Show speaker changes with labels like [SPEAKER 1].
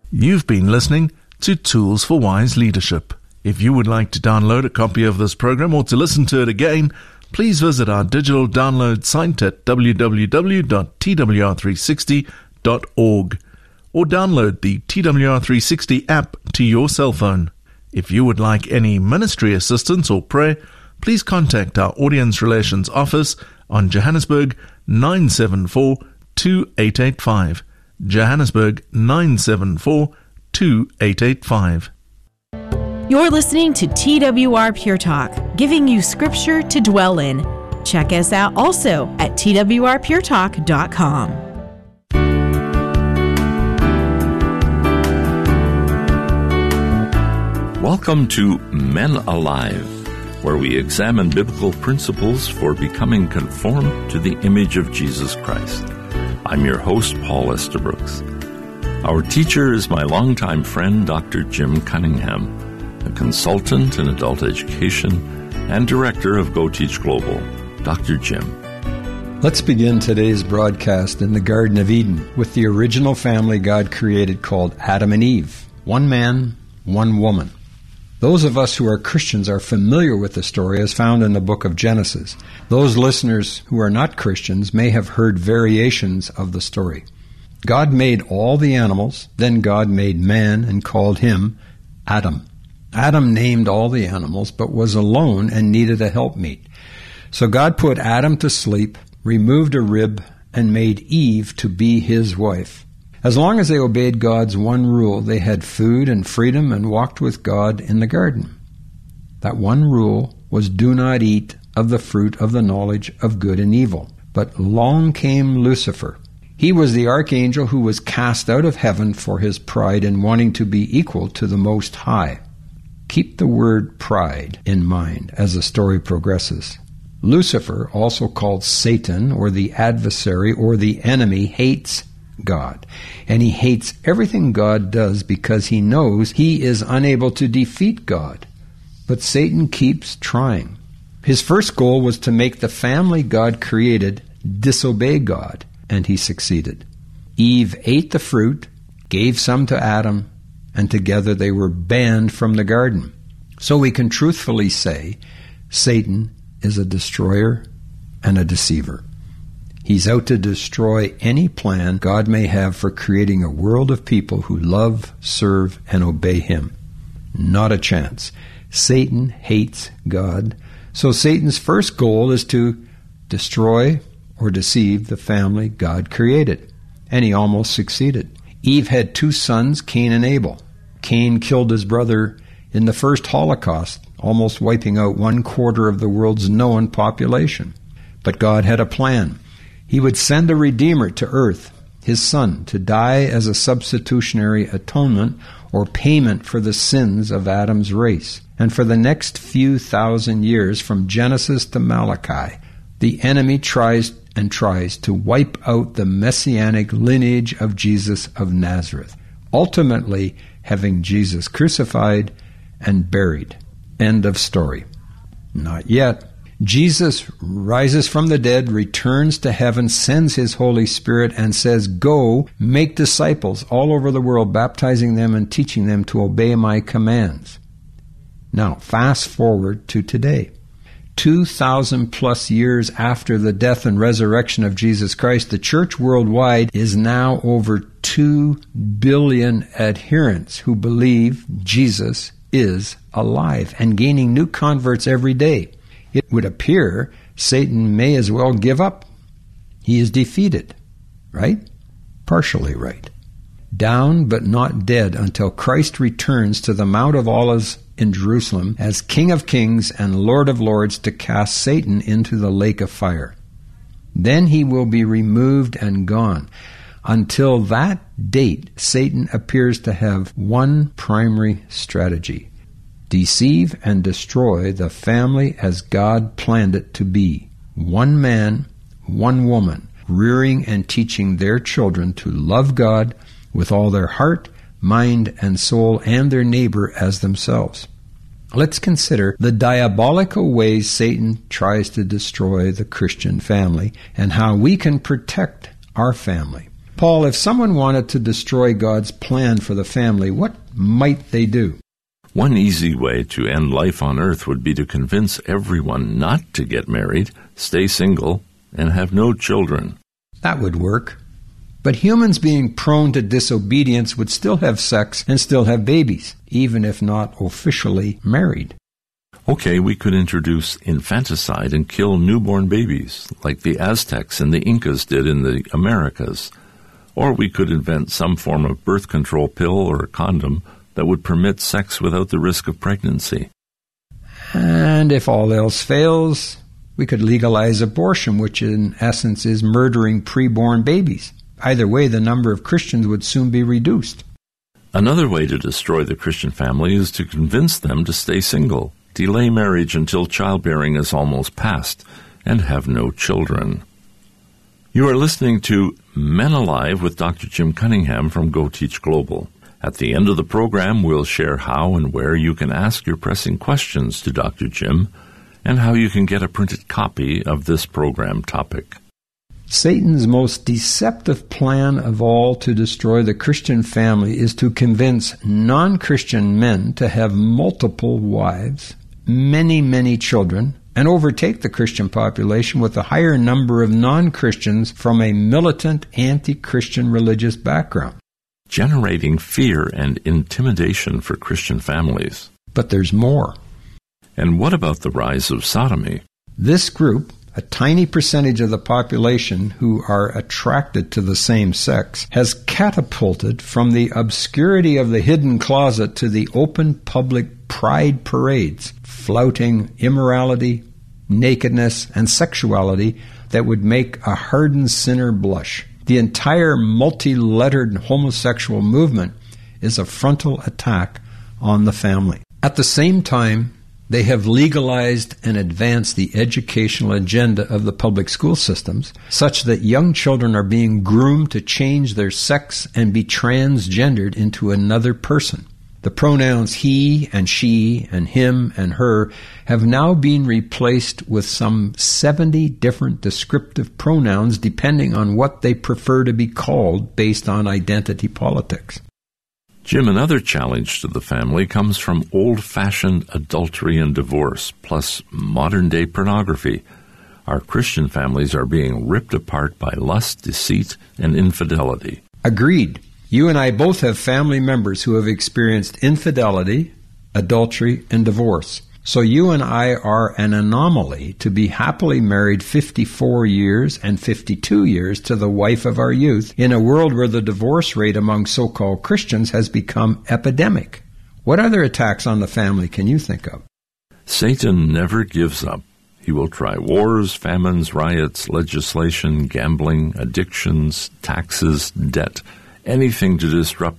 [SPEAKER 1] You've been listening to Tools for Wise Leadership. If you would like to download a copy of this program or to listen to it again, please visit our digital download site at www.twr360.org or download the TWR360 app to your cell phone. If you would like any ministry assistance or prayer, please contact our Audience Relations Office on Johannesburg 974-2885. Johannesburg 974-2885.
[SPEAKER 2] You're listening to TWR Pure Talk, giving you scripture to dwell in. Check us out also at twrpuretalk.com.
[SPEAKER 3] Welcome to Men Alive, where we examine biblical principles for becoming conformed to the image of Jesus Christ. I'm your host, Paul Estabrooks. Our teacher is my longtime friend, Dr. Jim Cunningham, a consultant in adult education and director of Go Teach Global. Dr. Jim.
[SPEAKER 4] Let's begin today's broadcast in the Garden of Eden with the original family God created called Adam and Eve. One man, one woman. Those of us who are Christians are familiar with the story as found in the book of Genesis. Those listeners who are not Christians may have heard variations of the story. God made all the animals, then God made man and called him Adam. Adam named all the animals, but was alone and needed a helpmeet. So God put Adam to sleep, removed a rib, and made Eve to be his wife. As long as they obeyed God's one rule, they had food and freedom and walked with God in the garden. That one rule was, do not eat of the fruit of the knowledge of good and evil. But along came Lucifer. He was the archangel who was cast out of heaven for his pride in wanting to be equal to the Most High. Keep the word pride in mind as the story progresses. Lucifer, also called Satan or the adversary or the enemy, hates God. And he hates everything God does because he knows he is unable to defeat God. But Satan keeps trying. His first goal was to make the family God created disobey God, and he succeeded. Eve ate the fruit, gave some to Adam, and together they were banned from the garden. So we can truthfully say Satan is a destroyer and a deceiver. He's out to destroy any plan God may have for creating a world of people who love, serve, and obey him. Not a chance. Satan hates God. So Satan's first goal is to destroy or deceive the family God created. And he almost succeeded. Eve had two sons, Cain and Abel. Cain killed his brother in the first Holocaust, almost wiping out 1/4 of the world's known population. But God had a plan. He would send a Redeemer to earth, his Son, to die as a substitutionary atonement or payment for the sins of Adam's race. And for the next few thousand years, from Genesis to Malachi, the enemy tries to wipe out the messianic lineage of Jesus of Nazareth, ultimately having Jesus crucified and buried. End of story. Not yet. Jesus rises from the dead, returns to heaven, sends his Holy Spirit, and says, go, make disciples all over the world, baptizing them and teaching them to obey my commands. Now, fast forward to today. 2,000 plus years after the death and resurrection of Jesus Christ, the church worldwide is now over 2 billion adherents who believe Jesus is alive and gaining new converts every day. It would appear Satan may as well give up. He is defeated, right? Partially right. Down but not dead until Christ returns to the Mount of Olives in Jerusalem as King of Kings and Lord of Lords to cast Satan into the lake of fire. Then he will be removed and gone. Until that date, Satan appears to have one primary strategy: deceive and destroy the family as God planned it to be. One man, one woman, rearing and teaching their children to love God with all their heart, mind, and soul, and their neighbor as themselves. Let's consider the diabolical ways Satan tries to destroy the Christian family and how we can protect our family Paul, if someone wanted to destroy God's plan for the family, what might they do?
[SPEAKER 3] One easy way to end life on earth would be to convince everyone not to get married, stay single, and have no children.
[SPEAKER 4] That would work. But humans being prone to disobedience would still have sex and still have babies, even if not officially married.
[SPEAKER 3] Okay, we could introduce infanticide and kill newborn babies, like the Aztecs and the Incas did in the Americas. Or we could invent some form of birth control pill or a condom that would permit sex without the risk of pregnancy.
[SPEAKER 4] And if all else fails, we could legalize abortion, which in essence is murdering preborn babies. Either way, the number of Christians would soon be reduced.
[SPEAKER 3] Another way to destroy the Christian family is to convince them to stay single, delay marriage until childbearing is almost past, and have no children. You are listening to Men Alive with Dr. Jim Cunningham from Go Teach Global. At the end of the program, we'll share how and where you can ask your pressing questions to Dr. Jim and how you can get a printed copy of this program topic.
[SPEAKER 4] Satan's most deceptive plan of all to destroy the Christian family is to convince non-Christian men to have multiple wives, many children, and overtake the Christian population with a higher number of non-Christians from a militant anti-Christian religious background,
[SPEAKER 3] generating fear and intimidation for Christian families.
[SPEAKER 4] But there's more.
[SPEAKER 3] And what about the rise of sodomy?
[SPEAKER 4] This group, a tiny percentage of the population who are attracted to the same sex, has catapulted from the obscurity of the hidden closet to the open public pride parades, flouting immorality, nakedness, and sexuality that would make a hardened sinner blush. The entire multi-lettered homosexual movement is a frontal attack on the family. At the same time, they have legalized and advanced the educational agenda of the public school systems, such that young children are being groomed to change their sex and be transgendered into another person. The pronouns he and she and him and her have now been replaced with some 70 different descriptive pronouns depending on what they prefer to be called based on identity politics.
[SPEAKER 3] Jim, another challenge to the family comes from old-fashioned adultery and divorce, plus modern-day pornography. Our Christian families are being ripped apart by lust, deceit, and infidelity.
[SPEAKER 4] Agreed. You and I both have family members who have experienced infidelity, adultery, and divorce. So you and I are an anomaly to be happily married 54 years and 52 years to the wife of our youth in a world where the divorce rate among so-called Christians has become epidemic. What other attacks on the family can you think of?
[SPEAKER 3] Satan never gives up. He will try wars, famines, riots, legislation, gambling, addictions, taxes, debt, anything to disrupt